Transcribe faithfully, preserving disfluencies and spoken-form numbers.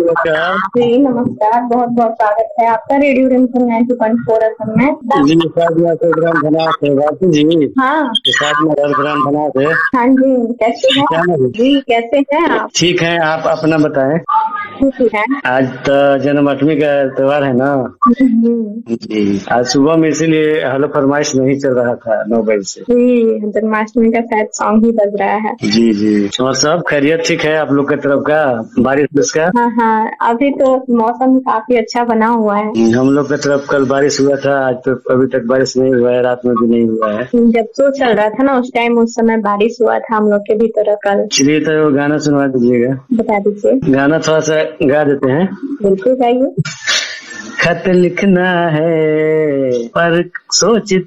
नमस्कार। जी नमस्कार, बहुत बहुत स्वागत है आपका रेडियो रिमझिम नाइंटी पॉइंट फोर एफएम में। जी निषाद ग्राम धनास है बापू जी। हाँ निषाद ग्राम धनास है। हाँ जी, कैसे हैं क्या है? जी, कैसे हैं आप? ठीक है, आप अपना बताएं। ठीक है। आज तो जन्माष्टमी का त्योहार है ना हम्म, जी। आज सुबह में इसीलिए हलो फरमाइश नहीं चल रहा था नौ बजे से। जी जन्माष्टमी का शायद सॉन्ग ही बज रहा है। जी जी। और सब खैरियत ठीक है आप लोग की तरफ का? बारिश का? हाँ हाँ, अभी तो मौसम काफी अच्छा बना हुआ है। हम लोग की तरफ कल बारिश हुआ था, आज तो अभी तक बारिश नहीं हुआ है, रात में भी नहीं हुआ है। जब तो चल रहा था ना उस टाइम, उस समय बारिश हुआ था हम लोग के भी तरह कल। चलिए तो वो गाना सुनवा दीजिएगा। बता दीजिए। गाना थोड़ा सा गा देते हैं। बिल्कुल गाइए। खत लिखना है पर सोच